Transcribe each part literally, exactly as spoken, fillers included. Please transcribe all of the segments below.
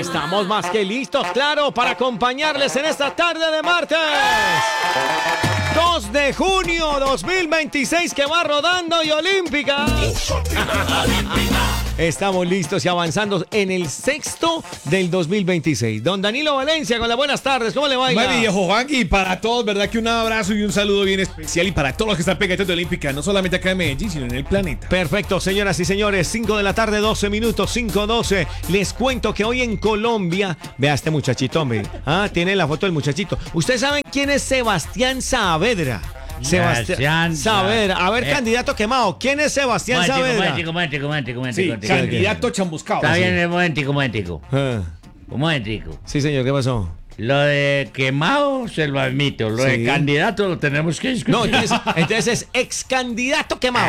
Estamos más que listos, claro, para acompañarles en esta tarde de martes. dos de junio dos mil veintiséis que va rodando y olímpica. Estamos listos y avanzando en el sexto del dos mil veintiséis. Don Danilo Valencia con las buenas tardes. ¿Cómo le va? Muy viejo Juan, y para todos, ¿verdad? Que un abrazo y un saludo bien especial y para todos los que están pegados de Olímpica, no solamente acá en Medellín, sino en el planeta. Perfecto, señoras y señores, cinco de la tarde, doce minutos, cinco doce. Les cuento que hoy en Colombia, vea este muchachito, hombre. Ah, tiene la foto del muchachito. ¿Ustedes saben quién es Sebastián Saavedra? Sebastián Saavedra. A ver, eh. candidato quemado. ¿Quién es Sebastián momentico, Saavedra? Momentico, momentico, momentico, momentico. Sí, candidato chambuscado. Está sí. bien, momentico, momentico. Ah. Un momentico. Sí, señor, ¿qué pasó? Lo de quemado se lo admito. Lo Sí. de candidato lo tenemos que discutir. No, entonces, entonces es ex candidato quemado.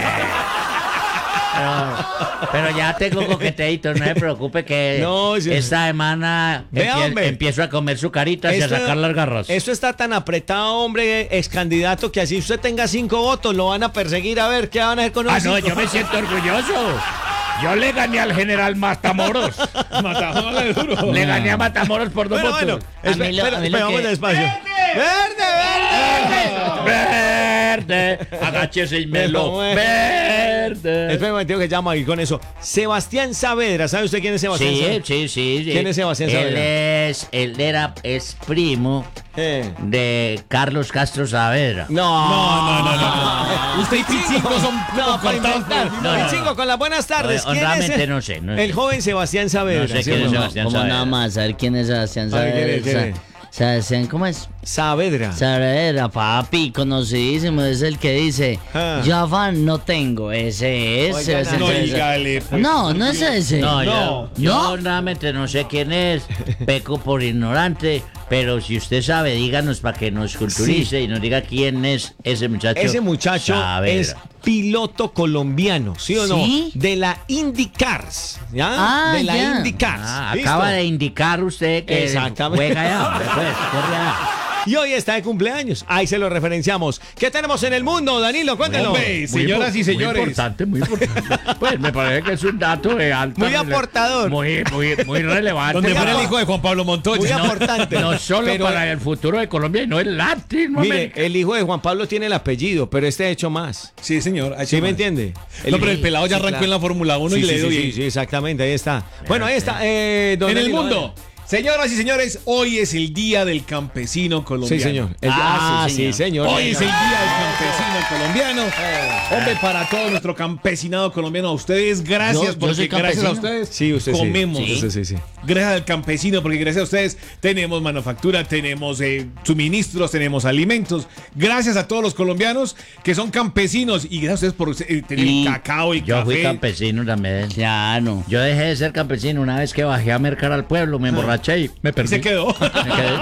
Pero, pero ya tengo coqueteito, no se preocupe que No, sí. esta semana Vea, empie- hombre. empiezo a comer su carita y a Esto- sacar las garras. Eso está tan apretado, hombre, ex candidato, que así usted tenga cinco votos, lo van a perseguir a ver qué van a hacer con los Ah, no, cinco. yo me siento orgulloso. Yo le gané al general Matamoros. Matamoros de duro. Le gané a Matamoros por dos Bueno, votos. bueno, A mí espera, lo- a espera, mí lo vamos que- despacio. ¡Verde, verde, Verde, agáchese y melo. Bueno, Verde. Espera un momento que llamo ahí con eso. Sebastián Saavedra, ¿sabe usted quién es Sebastián Sí, Saavedra? sí, sí, sí. ¿Quién es Sebastián Saavedra? Él es, él era, es primo Eh. de Carlos Castro Saavedra. No, No, no, no, no, no. Usted y Pichingo son No, para cortados. inventar. No, no, Pichingo, no. con las buenas tardes. No, ¿Quién es honradamente el- no sé, no el sé. joven Sebastián Saavedra? No sé ¿sí quién o es no? Sebastián ¿Cómo Saavedra. nada más? A ver quién es Sebastián A ver, ¿quién es, Saavedra. quién es? Sa- Sebastián, ¿cómo es? Saavedra. Saavedra, papi, conocidísimo. Es el que dice, Ah. yo afán no tengo. Ese es. Oiga, Sebastián No, Saavedra. dígale, pues. No, no es ese. No, No. yo, yo ¿No? honradamente no sé quién es, peco por ignorante, pero si usted sabe, díganos para que nos culturice y nos diga quién es ese muchacho. Ese muchacho Saavedra. es piloto colombiano, ¿sí o no? ¿Sí? De la IndyCars, ¿ya? Ah, de la ya. IndyCars. Ah, ¿listo? acaba de indicar usted que Exactamente. juega ya, hombre, pues, corre ya. Y hoy está de cumpleaños. Ahí se lo referenciamos. ¿Qué tenemos en el mundo, Danilo? Cuéntenos. Hombre, señoras y señores. Muy importante, muy importante. Pues me parece que es un dato de alta. Muy aportador. Muy, muy, muy relevante. Donde fuera el apor- hijo de Juan Pablo Montoya. Muy No, aportante. No solo Pero, para el futuro de Colombia, no en Mire, Latinoamérica. el hijo de Juan Pablo tiene el apellido, pero este ha hecho más. Sí, señor. ha hecho ¿Sí me más. entiende? No, pero el pelado ya Sí, arrancó claro. en la Fórmula uno Sí, y sí, le dio sí, bien. sí, sí, exactamente, ahí está. Bueno, ahí está. Eh, don En el Danilo, mundo. Señoras y señores, hoy es el Día del Campesino Colombiano. Sí, señor. El- Ah, ah, sí, sí, señor. Hoy es el Día del Campesino Colombiano. Eh. Hombre, para todo nuestro campesinado colombiano, a ustedes, gracias, Yo- yo porque soy gracias a campesino. ustedes Sí, usted sí. comemos. Sí, sí, sí, sí. Gracias al campesino, porque gracias a ustedes tenemos manufactura, tenemos eh, suministros, tenemos alimentos. Gracias a todos los colombianos que son campesinos y gracias a ustedes por eh, tener Y cacao y Yo café. fui campesino también. Claro. Yo dejé de ser campesino una vez que bajé a mercar al pueblo, me emborraché y me Y perdí. se quedó. Me quedé.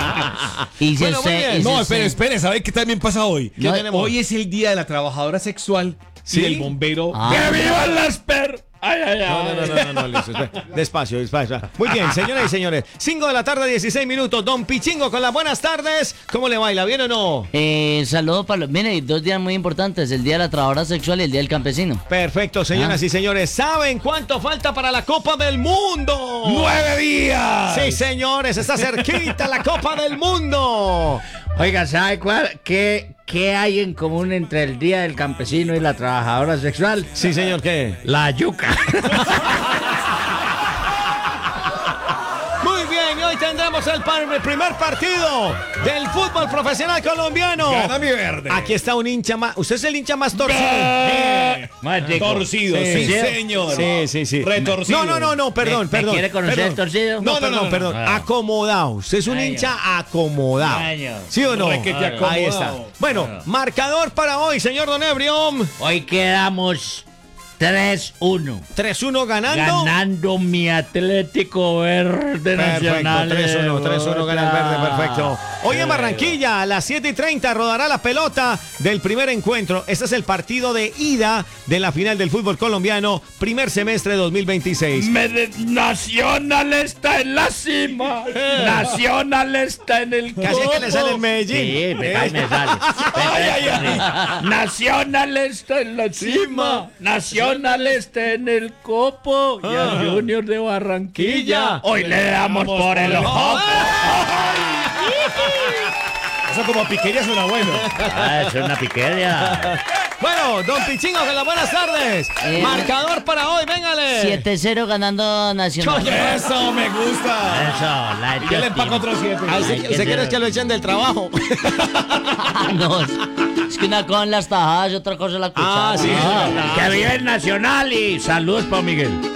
Y si Bueno, muy usted- bien. y si No, usted- espere, espere, ¿sabe qué también pasa hoy? ¿Qué tenemos? Hoy es el Día de la Trabajadora Sexual ¿Sí? y del bombero. Ah. ¡Que vivan las per! ¡Ay, ay, ay! No, no, no, no, no, no, listo. espera. Despacio, despacio. Muy bien, señoras y señores. cinco de la tarde, dieciséis minutos. Don Pichingo con las buenas tardes. ¿Cómo le baila? ¿Bien o no? Eh, saludo para los... Mire, dos días muy importantes, el Día de la Trabajadora Sexual y el Día del Campesino. Perfecto, señoras Ah. y señores. ¿Saben cuánto falta para la Copa del Mundo? ¡Nueve días! Sí, señores, está cerquita la Copa del Mundo. Oiga, ¿sabe cuál? ¿Qué, ¿Qué hay en común entre el Día del Campesino y la Trabajadora Sexual? Sí, señor, ¿qué? La yuca. Muy bien, y hoy tendremos el, par- el primer partido del fútbol profesional colombiano. Gana mi verde. Aquí está un hincha más. ¿Usted es el hincha más torcido? Eh, Mágico. Torcido, sí, Sí. señor. Sí, sí, sí. Retorcido. No, no, no, no, perdón, ¿Me- me perdón. quiere conocer perdón. el torcido? No, No, perdón, no, no, perdón. no. Acomodado. Usted es un Ay, hincha acomodado. Ay, ¿Sí o no? Requete Ahí acomodado. está. Bueno, marcador para hoy, señor Don Ebrio. Hoy quedamos tres uno. tres uno ganando. Ganando mi Atlético Verde Perfecto, Nacional. tres uno, tres uno gana el verde, perfecto. Hoy en Barranquilla, a las siete y treinta, rodará la pelota del primer encuentro. Este es el partido de ida de la final del fútbol colombiano, primer semestre de dos mil veintiséis. Mede- Nacional está en la cima. Nacional está en el Casi que le sale el Medellín. Sí, me, me sale. Nacional está en la cima. Nacional Nacional está en el copo y Ah. al Junior de Barranquilla. Quilla. Hoy le damos por el ojo. Eso como piquería suena bueno. Ah, es una piquería. Bueno, don Pichingo, que las buenas tardes. Eh, Marcador para hoy, véngale. siete cero ganando Nacional. Eso me gusta. Eso, la Y yo le empaco otro siete. Ah, Hay ¿se, que se ser- quiere que lo echen del trabajo? No, es, es que una cosa en las tajadas y otra cosa en la cuchara. Ah, sí. Que vive el Nacional y saludos para Miguel.